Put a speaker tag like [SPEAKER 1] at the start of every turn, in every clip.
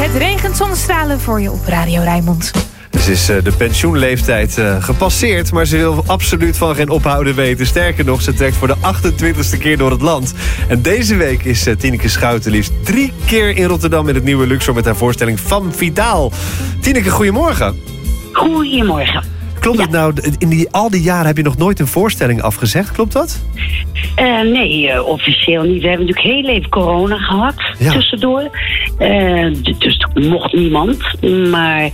[SPEAKER 1] Het regent zonnestralen voor je op Radio Rijnmond.
[SPEAKER 2] Dus is de pensioenleeftijd gepasseerd, maar ze wil absoluut van geen ophouden weten. Sterker nog, ze trekt voor de 28e keer door het land. En deze week is Tineke Schouten liefst 3 keer in Rotterdam in het nieuwe Luxor met haar voorstelling Femme Fatale. Tineke, goedemorgen.
[SPEAKER 3] Goedemorgen.
[SPEAKER 2] Klopt het nou, al die jaren heb je nog nooit een voorstelling afgezegd, klopt dat?
[SPEAKER 3] Nee, officieel niet. We hebben natuurlijk heel even corona gehad tussendoor. Dus er mocht niemand, maar...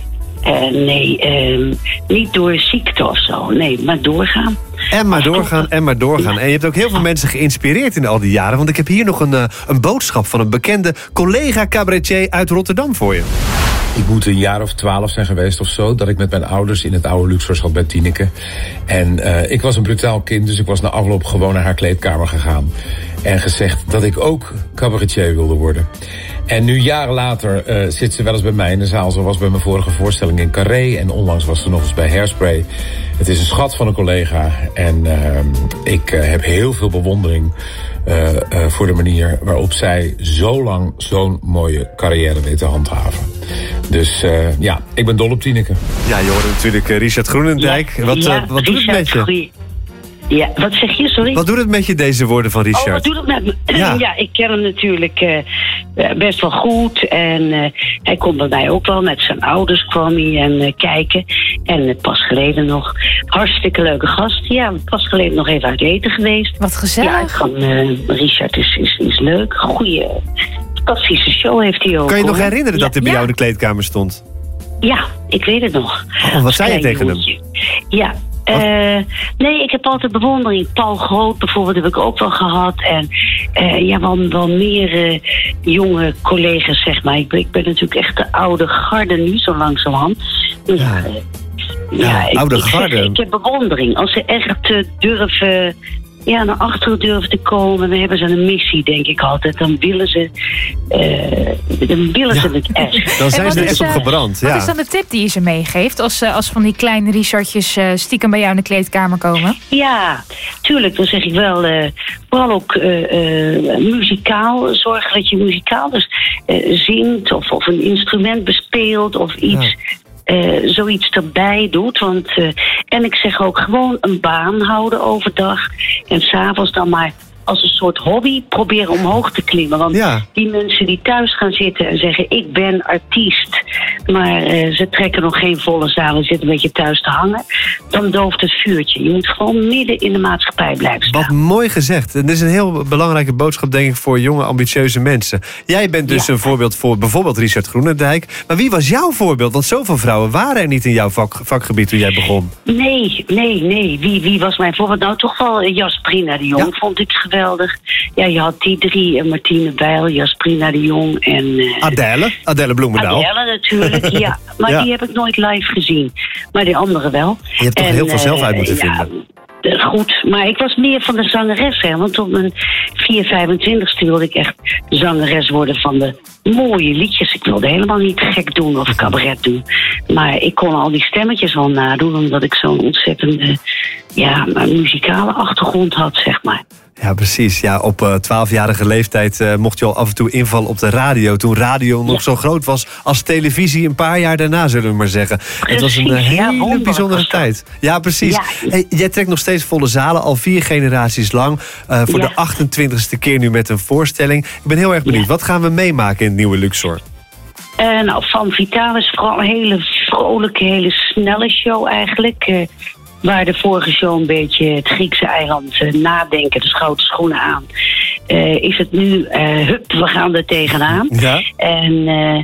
[SPEAKER 3] niet door ziekte of zo. Nee, maar doorgaan. En maar doorgaan. En je hebt ook heel veel mensen geïnspireerd in al die jaren. Want ik heb hier nog een boodschap van een bekende collega-cabaretier uit Rotterdam voor je.
[SPEAKER 4] Ik moet een jaar of 12 zijn geweest of zo, dat ik met mijn ouders in het oude Luxor zat bij Tineke. En ik was een brutaal kind, dus ik was na afloop gewoon naar haar kleedkamer gegaan. En gezegd dat ik ook cabaretier wilde worden. En nu jaren later zit ze wel eens bij mij in de zaal. Ze was bij mijn vorige voorstelling in Carré. En onlangs was ze nog eens bij Hairspray. Het is een schat van een collega. En ik heb heel veel bewondering voor de manier waarop zij zo lang zo'n mooie carrière weet te handhaven. Dus ik ben dol op Tineke.
[SPEAKER 2] Ja, je hoorde natuurlijk Richard Groenendijk.
[SPEAKER 3] Ja,
[SPEAKER 2] wat doet het met je?
[SPEAKER 3] Ja, wat zeg je, sorry?
[SPEAKER 2] Wat doet het met je, deze woorden van Richard?
[SPEAKER 3] Wat doet het met me? Ja, ik ken hem natuurlijk best wel goed. En hij komt bij mij ook wel. Met zijn ouders kwam hij en kijken. En pas geleden nog. Hartstikke leuke gast. Ja, pas geleden nog even uit eten geweest.
[SPEAKER 1] Wat gezellig.
[SPEAKER 3] Ja, Richard is leuk. Goeie, fantastische show heeft hij ook.
[SPEAKER 2] Kan je nog herinneren dat hij bij jou in de kleedkamer stond?
[SPEAKER 3] Ja, ik weet het nog.
[SPEAKER 2] Wat zei je tegen hem?
[SPEAKER 3] Ja. Nee, ik heb altijd bewondering. Paul Groot bijvoorbeeld heb ik ook wel gehad. En wel meer jonge collega's, zeg maar. Ik ben natuurlijk echt de oude garde nu, zo langzamerhand.
[SPEAKER 2] Oude garde.
[SPEAKER 3] Ik heb bewondering. Als ze echt durven... naar achteren durven te komen. Dan hebben ze een missie, denk ik altijd. Dan willen ze het echt.
[SPEAKER 2] Dan zijn ze er echt op gebrand.
[SPEAKER 1] Wat is dan de tip die je ze meegeeft? Als van die kleine Richardjes stiekem bij jou in de kleedkamer komen? Ja,
[SPEAKER 3] tuurlijk. Dan zeg ik wel... vooral ook muzikaal. Zorg dat je muzikaal dus zingt. Of een instrument bespeelt. Of iets... zoiets erbij doet. En ik zeg ook gewoon een baan houden overdag. En 's avonds dan maar als een soort hobby proberen omhoog te klimmen. Want die mensen die thuis gaan zitten en zeggen... ik ben artiest, maar ze trekken nog geen volle zaal... en zitten een beetje thuis te hangen... dan dooft het vuurtje. Je moet gewoon midden in de maatschappij blijven staan.
[SPEAKER 2] Wat mooi gezegd. En dit is een heel belangrijke boodschap, denk ik... voor jonge, ambitieuze mensen. Jij bent dus een voorbeeld voor bijvoorbeeld Richard Groenendijk. Maar wie was jouw voorbeeld? Want zoveel vrouwen waren er niet in jouw vakgebied toen jij begon.
[SPEAKER 3] Nee. Wie was mijn voorbeeld? Nou, toch wel Jasperina de Jong vond ik geweldig. Ja, je had die 3, Martine Bijl, Jasperina de Jong en...
[SPEAKER 2] Adèle Bloemendaal.
[SPEAKER 3] Adèle natuurlijk, ja. Maar die heb ik nooit live gezien. Maar die andere wel.
[SPEAKER 2] Je hebt toch heel veel zelf uit moeten vinden.
[SPEAKER 3] Goed, maar ik was meer van de zangeres, hè. Want op mijn 25ste wilde ik echt zangeres worden van de mooie liedjes. Ik wilde helemaal niet gek doen of cabaret doen. Maar ik kon al die stemmetjes al nadoen... omdat ik zo'n ontzettende muzikale achtergrond had, zeg maar.
[SPEAKER 2] Ja, precies. Ja, op 12-jarige leeftijd mocht je al af en toe invallen op de radio. Toen radio nog zo groot was als televisie een paar jaar daarna, zullen we maar zeggen.
[SPEAKER 3] Precies,
[SPEAKER 2] het was een hele bijzondere tijd. Ja, precies. Ja. Hey, jij trekt nog steeds volle zalen, al 4 generaties lang. Voor de 28e keer nu met een voorstelling. Ik ben heel erg benieuwd. Wat gaan we meemaken in het nieuwe Luxor?
[SPEAKER 3] Femme Fatale is vooral een hele vrolijke, hele snelle show eigenlijk... waar de vorige show een beetje het Griekse eiland nadenken, de schouten schoenen aan. Is het nu, we gaan er tegenaan. Ja. En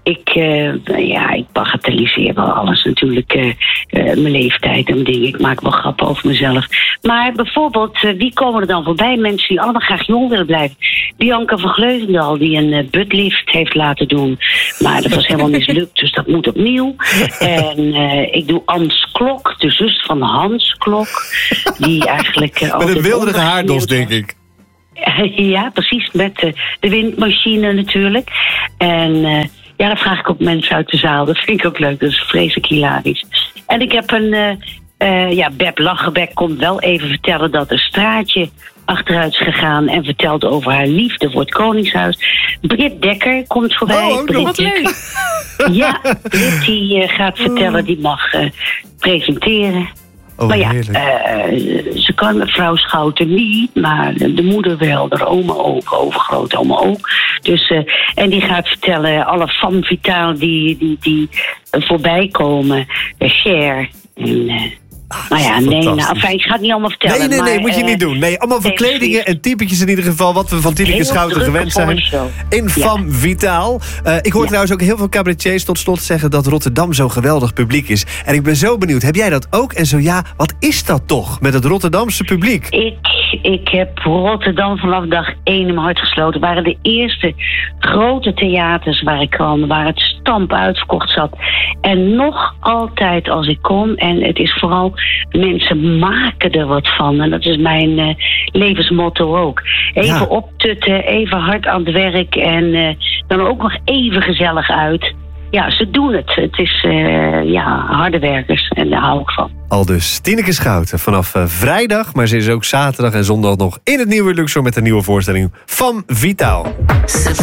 [SPEAKER 3] ik bagatelliseer wel alles natuurlijk. Mijn leeftijd en mijn dingen. Ik maak wel grappen over mezelf. Maar bijvoorbeeld, wie komen er dan voorbij? Mensen die allemaal graag jong willen blijven. Bianca van Gleusendal, die een buttlift heeft laten doen. Maar dat was helemaal mislukt, dus dat moet opnieuw. En ik doe Ans Klok, de zus van Hans Klok. Die eigenlijk...
[SPEAKER 2] met een wilderige haardos, denk ik.
[SPEAKER 3] Ja, precies. Met de windmachine natuurlijk. En... dan vraag ik ook mensen uit de zaal. Dat vind ik ook leuk. Dat is vreselijk hilarisch. En ik heb Beb Lachenbeck komt wel even vertellen dat een straatje achteruit is gegaan en vertelt over haar liefde voor het Koningshuis. Britt Dekker komt voorbij.
[SPEAKER 2] Oh,
[SPEAKER 3] Britt,
[SPEAKER 1] wat leuk.
[SPEAKER 3] Ja, Britt die gaat vertellen, die mag presenteren.
[SPEAKER 2] Oh,
[SPEAKER 3] Maar ja,
[SPEAKER 2] heerlijk.
[SPEAKER 3] ze kan mevrouw Schouten niet, maar de moeder wel, de oma ook, overgrootoma ook. Dus, en die gaat vertellen, alle femme vitale die voorbij komen, Cher en... ik ga het niet allemaal vertellen.
[SPEAKER 2] Nee, moet je niet doen. Nee, allemaal verkledingen en typetjes in ieder geval, wat we van Tineke Schouten gewend zijn. In Femme Vitale. Ik hoor trouwens ook heel veel cabaretiers tot slot zeggen dat Rotterdam zo'n geweldig publiek is. En ik ben zo benieuwd, heb jij dat ook? En zo ja, wat is dat toch met het Rotterdamse publiek?
[SPEAKER 3] Ik heb Rotterdam vanaf dag 1 in mijn hart gesloten. Het waren de eerste grote theaters waar ik kwam, waar het stamp uitverkocht zat. En nog altijd als ik kom, en het is vooral, mensen maken er wat van. En dat is mijn levensmotto ook. Even optutten, even hard aan het werk en dan ook nog even gezellig uit. Ja, ze doen het. Het is harde werkers en daar hou ik van.
[SPEAKER 2] Aldus Tineke Schouten vanaf vrijdag, maar ze is ook zaterdag en zondag nog in het nieuwe Luxor met een nieuwe voorstelling Femme Vitale.